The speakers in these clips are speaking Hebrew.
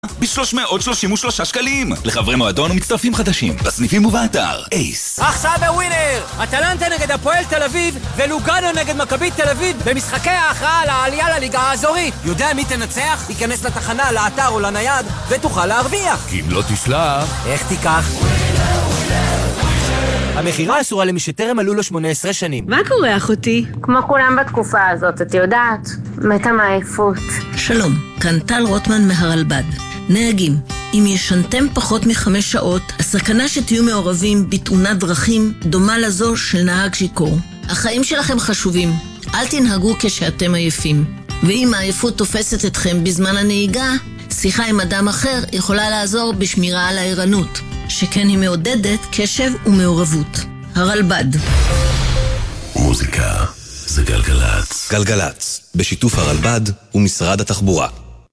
ב-333 שקלים. לחברי מועדון ומצטרפים חדשים בסניפים ובאתר אייס. עכשיו בווינר, אטלנטה נגד הפועל תל אביב ולוגאנו נגד מכבי תל אביב במשחקי ההכרעה לעלייה לליגה האזורית. יודע מי תנצח? ייכנס לתחנה, לאתר או לנייד ותוכל להרוויח. כי אם לא תשלח, איך תיקח? המחירה אסורה למי שטרם מלאו לו 18 שנים. מה קורה אחותי? כמו כולם בתקופה הזאת, את יודעת, מתה מעייפות. שלום, כאן טל רוטמן מהרלב"ד. נהגים, אם ישנתם פחות מ5 שעות, הסכנה שתהיו מעורבים בתאונת דרכים דומה לזו של נהג שיכור. החיים שלכם חשובים, אל תנהגו כשאתם עייפים. ואם העייפות תופסת אתכם בזמן הנהיגה, שיחה עם אדם אחר יכולה לעזור בשמירה על הערנות, שכן היא מעודדת קשב ומעורבות. הרלב"ד. מוזיקה זה גלגלץ. גלגלץ, בשיתוף הרלב"ד ומשרד התחבורה.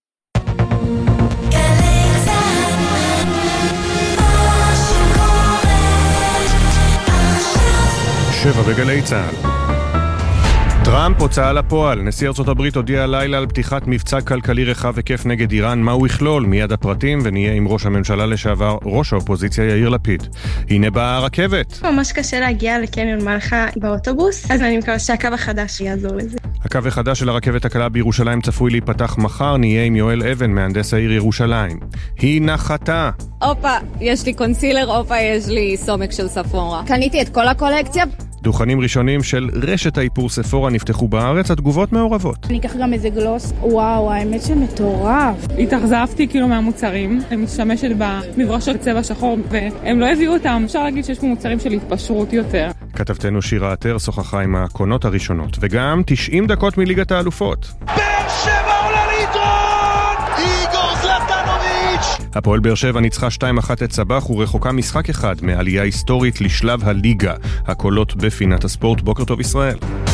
7 בגלי צהל. טראמפ הוצאה לפועל. נשיא ארצות הברית הודיע לילה על פתיחת מבצע כלכלי רחב היקף נגד איראן. מה הוא יכלול? מיד הפרטים, ונהיה עם ראש הממשלה לשעבר, ראש האופוזיציה יאיר לפיד. הנה באה הרכבת. ממש קשה להגיע לקניון מלחה באוטובוס, אז אני מקווה שהקו החדש יעזור לזה. הקו החדש של הרכבת הקלה בירושלים צפוי להיפתח מחר. נהיה עם יואל אבן, מהנדס העיר ירושלים. היא נחתה. אופה, יש לי קונסילר, אופה, יש לי סומק של ספורה. קניתי את כל הקולקציה. דוכנים ראשונים של רשת האיפור ספורה נפתחו בארץ. התגובות מעורבות. אני אקח גם איזה גלוס. וואו, האמת שמטורף. התאכזבתי כאילו מהמוצרים. אני משתמשת במברשות צבע שחור והם לא הביאו אותם. אפשר להגיד שיש פה מוצרים של התפשרות יותר. כתבתנו שירה עטר שוחחה עם הקונות הראשונות. וגם 90 דקות מליגת האלופות. באר שבע עולה ליתרון! איגור זלטנוביץ'! הפועל באר שבע ניצחה 2-1 את סבח ורחוקה משחק אחד מעלייה היסטורית לשלב הליגה. הקולות בפינת הספורט. בוקר טוב ישראל.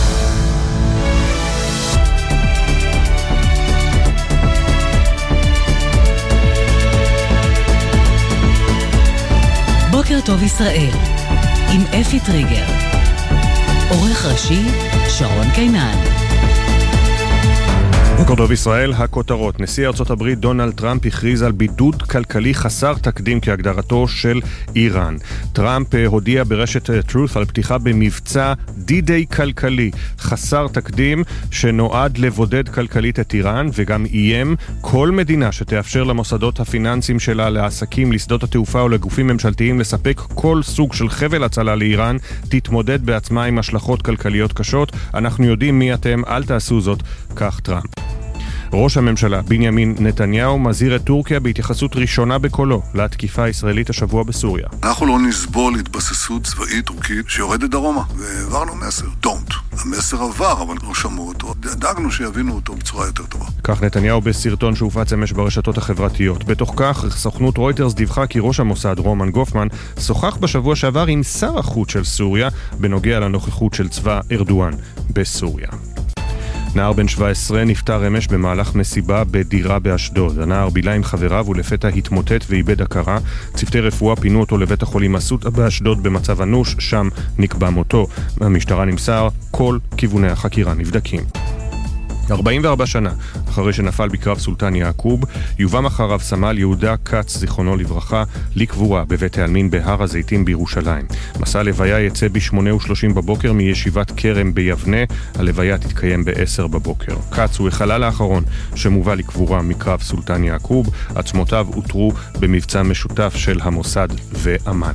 בוקר טוב ישראל עם אפי טריגר. עורך ראשי שרון קינן. בוקר טוב ישראל, הכותרות. נשיא ארצות הברית דונלד טראמפ הכריז על בידוד כלכלי חסר תקדים כהגדרתו של איראן. טראמפ הודיע ברשת טרוס על פתיחה במבצע די-דיי כלכלי חסר תקדים שנועד לבודד כלכלית את איראן, וגם איים כל מדינה שתאפשר למוסדות הפיננסיים שלה, לעסקים, לשדות התעופה או לגופים ממשלתיים לספק כל סוג של חבל הצלה לאיראן, תתמודד בעצמה עם השלכות כלכליות קשות. אנחנו יודעים מי אתם, אל תעשו זאת, כך טראמפ. ראש הממשלה בנימין נתניהו מזהיר את טורקיה בהתייחסות ראשונה בקולו לתקיפה הישראלית השבוע בסוריה. אנחנו לא נסבול התבססות צבאית טורקית שיורדת דרומה, והעברנו מסר, don't. המסר עבר, אבל לא שמעו אותו. דאגנו שיבינו אותו בצורה יותר טובה. כך נתניהו בסרטון שהופץ אמש ברשתות החברתיות. בתוך כך, סוכנות רויטרס דיווחה כי ראש המוסד רומן גופמן שוחח בשבוע שעבר עם שר החוץ של סוריה בנוגע לנוכחות של צבא ארדואן בסוריה. נער בן 17 נפטר אמש במהלך מסיבה בדירה באשדוד. הנער בילה עם חבריו ולפתע התמוטט ואיבד הכרה. צוותי רפואה פינו אותו לבית החולים אסותא באשדוד במצב אנוש, שם נקבע מותו. המשטרה נמסר, כל כיווני החקירה נבדקים. 44 שנה אחרי שנפל בקרב סולטן יעקוב, יובם אחריו סמל יהודה קץ זיכרונו לברכה לקבורה בבית העלמין בהר הזיתים בירושלים. מסע הלוויה יצא ב8:30 בבוקר מישיבת כרם ביבנה. הלוויה תתקיים ב10 בבוקר. קץ הוא החלל האחרון שמובא לקבורה מקרב סולטן יעקוב. עצמותיו הותרו במבצע משותף של המוסד ואמן.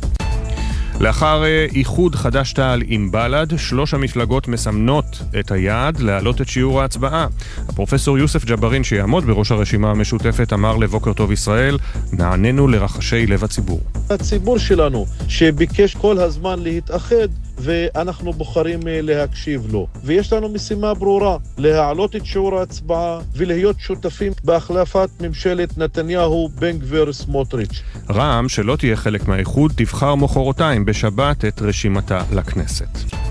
לאחר איחוד חד"ש-תע"ל עם בל"ד, 3 המפלגות מסמנות את היעד להעלות את שיעור ההצבעה. הפרופסור יוסף ג'בארין שיעמוד בראש הרשימה המשותפת אמר לבוקר טוב ישראל, נענינו לרחשי לב הציבור. הציבור שלנו שביקש כל הזמן להתאחד, ואנחנו בוחרים להקשיב לו. ויש לנו משימה ברורה, להעלות את שיעור ההצבעה ולהיות שותפים בהחלפת ממשלת נתניהו בן גביר סמוטריץ'. רע"מ, שלא תהיה חלק מהאיחוד, תבחר מחרתיים בשבת את רשימתה לכנסת.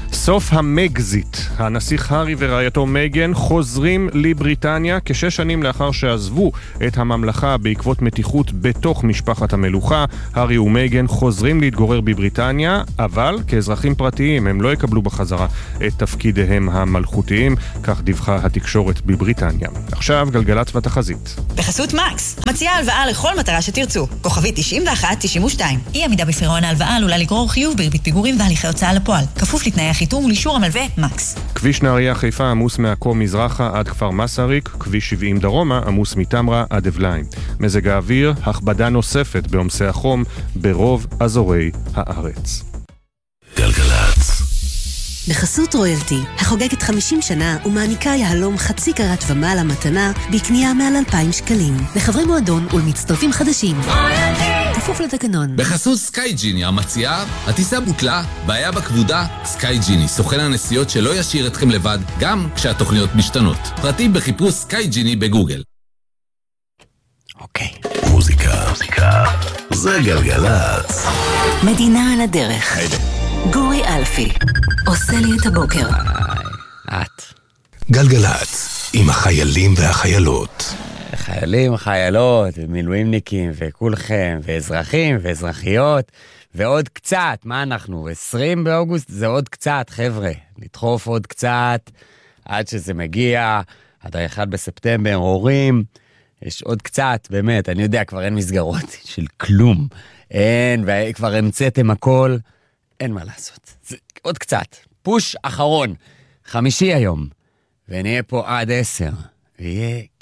סוף המגזיט. הנסיך הארי ורעייתו מייגן חוזרים לבריטניה כ6 שנים לאחר שעזבו את הממלכה בעקבות מתיחות בתוך משפחת המלוכה. הארי ומייגן חוזרים להתגורר בבריטניה, אבל כאזרחים פרטיים הם לא יקבלו בחזרה את תפקידיהם המלכותיים, כך דיווחה התקשורת בבריטניה. עכשיו גלגלת ותחזית. בחסות מקס, מציעה הלוואה לכל מטרה שתרצו. כוכבית 9192. אי עמידה בפירעון ההלוואה עלולה לגרור חיוב בריבית פיגורים והליכי הוצאה לפועל. כפוף לתנאי החיתום ולאישור המלווה מקס. כביש נהריה חיפה עמוס מעכו מזרחה עד כפר מסריק, כביש 70 דרומה עמוס מתמרה עד אבליים. מזג האוויר, הכבדה נוספת בעומסי החום ברוב אזורי הארץ. גלגלצ. בחסות רויאלטי, החוגגת 50 שנה ומעניקה יהלום חצי קרת ומעלה מתנה בקנייה מעל 2,000 שקלים. לחברי מועדון ולמצטרפים חדשים. כפוף לתקנון. בחסות סקאי ג'יני המציעה, הטיסה בוטלה, בעיה בכבודה, סקאי ג'יני, סוכן הנסיעות שלא ישאיר אתכם לבד, גם כשהתוכניות משתנות. פרטים בחיפוש סקאי ג'יני בגוגל. אוקיי. מוזיקה. זה גלגלצ. מדינה על הדרך. גורי אלפי, עושה לי את הבוקר. את. גלגלצ, עם החיילים והחיילות. חיילים, חיילות, ומילואימניקים, וכולכם, ואזרחים, ואזרחיות, ועוד קצת, מה אנחנו? 20 באוגוסט זה עוד קצת, חבר'ה. לדחוף עוד קצת, עד שזה מגיע, עד 1 בספטמבר, הורים, יש עוד קצת, באמת, אני יודע, כבר אין מסגרות של כלום. אין, וכבר המצאתם הכל, אין מה לעשות. זה עוד קצת. פוש אחרון. 5 היום. ונהיה פה עד 10. ויהיה